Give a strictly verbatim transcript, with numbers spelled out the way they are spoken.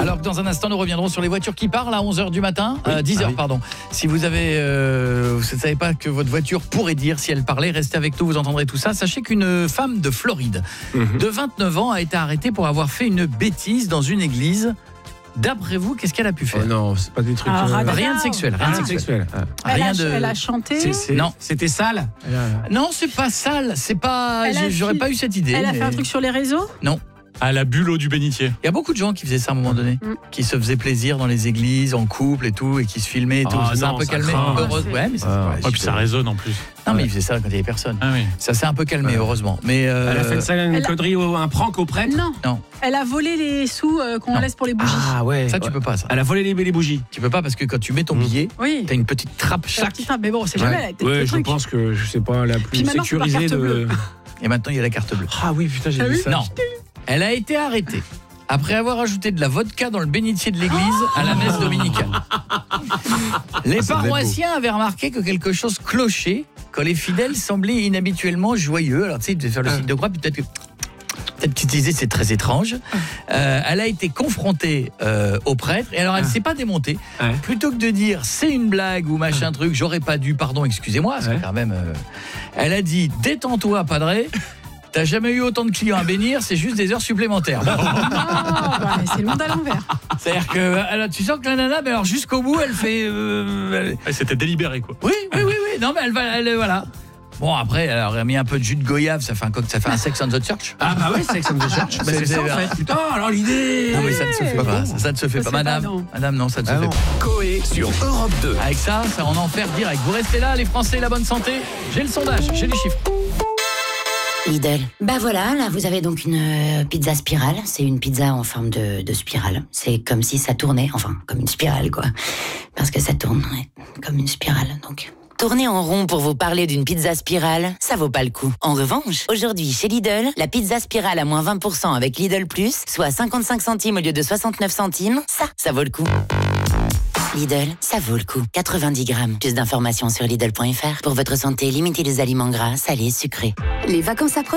Alors que dans un instant, nous reviendrons sur les voitures qui parlent à onze heures du matin, oui. euh, dix heures Ah oui. pardon. Si vous avez, euh, vous ne savez pas que votre voiture pourrait dire si elle parlait, restez avec nous, vous entendrez tout ça. Sachez qu'une femme de Floride Mhm. de vingt-neuf ans a été arrêtée pour avoir fait une bêtise dans une église. D'après vous, qu'est-ce qu'elle a pu faire? Oh non, c'est pas des trucs. Ah, euh, radar. Rien de sexuel, rien rien de de sexuel. sexuel. Ah. Elle, Rien a, de... elle a chanté. C'est- c'est- Non. C'était sale. Elle a- Non, c'est pas sale, c'est pas. Elle a j'ai- J'aurais fait- pas eu cette idée. Elle a mais- fait un truc sur les réseaux. Non. À la bulle du bénitier. Il y a beaucoup de gens qui faisaient ça à un moment donné, Mm. qui se faisaient plaisir dans les églises, en couple et tout, et qui se filmaient et tout. Ah ça s'est un non, peu ça calmé. craint. Heureuse- Ah, Ouais, mais ça, Ah, ouais, Ouais, puis je- ça résonne en plus. Non, mais Ouais. ils faisaient ça quand il y avait personne. Ah oui. Ça s'est un peu calmé, Ouais. heureusement. Mais euh, Elle a fait ça, une elle a- connerie, au- un prank au prêtre. Non. Non. Elle a volé les sous euh, qu'on Non. laisse pour les bougies. Ah ouais. ça, tu peux pas, ça. Elle a volé les, les bougies. Tu peux pas parce que quand tu mets ton Mm. billet, Oui. t'as une petite trappe C'est un chaque. petit train, mais bon, c'est jamais. Elle a Ouais, peut-être ouais des je trucs. pense que je sais pas la plus Puis maintenant, c'est par sécurisée carte de. bleue. Et maintenant, il y a la carte bleue. Ah oui, putain, j'ai T'as vu vu ça. Non. Elle a été arrêtée après avoir ajouté de la vodka dans le bénitier de l'église à la messe dominicale. Les Ça devait être paroissiens avaient remarqué que quelque chose clochait quand les fidèles semblaient inhabituellement joyeux. Alors tu sais, ils devaient faire le signe de croix, puis peut-être que peut-être qu'ils disaient c'est très étrange. Euh, elle a été confrontée euh, au prêtre et alors elle s'est pas démontée. Ouais. Plutôt que de dire c'est une blague ou machin truc, j'aurais pas dû, pardon, excusez-moi, c'est Ouais. quand même. euh, Elle a dit détends-toi, padré. T'as jamais eu autant de clients à bénir, c'est juste des heures supplémentaires. Bon. Ah, bah, c'est le monde à l'envers. C'est-à-dire que alors, tu sens que la nana, mais alors jusqu'au bout, elle fait. euh, elle- Ouais, c'était délibéré, quoi. Oui, oui, oui, oui. Non, mais elle va, elle, voilà. Bon, après, elle aurait mis un peu de jus de goyave, ça fait un, co- ça fait un Sex on the Church. Ah bah ouais, Sex and the Church. Bah, C'est- c'est ça en c'est- fait. Putain, alors l'idée. Non, mais ça ne se fait pas. Ça, ça ne se fait Ça, pas, c'est madame. pas, non. Madame, non, ça ne se Ah fait non. pas. Coé sur Europe deux. Avec ça, c'est en enfer direct. Vous restez là, les Français, la bonne santé. J'ai le sondage, j'ai les chiffres. Lidl. Bah voilà, là vous avez donc une euh, pizza spirale. C'est une pizza en forme de, de spirale. C'est comme si ça tournait, enfin comme une spirale quoi. Parce que ça tourne ouais, comme une spirale donc. Tourner en rond pour vous parler d'une pizza spirale, ça vaut pas le coup. En revanche, aujourd'hui chez Lidl, la pizza spirale à moins vingt pour cent avec Lidl Plus, soit cinquante-cinq centimes au lieu de soixante-neuf centimes, ça, ça vaut le coup. Lidl, ça vaut le coup. quatre-vingt-dix grammes. Plus d'informations sur Lidl point F R. Pour votre santé, limitez les aliments gras, salés, sucrés. Les vacances approchent.